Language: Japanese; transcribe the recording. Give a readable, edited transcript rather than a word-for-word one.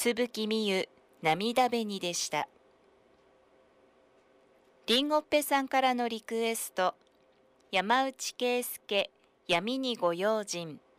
つぶきみゆ涙紅でした。りんごっぺさんからのリクエスト、山内圭介闇にご用心。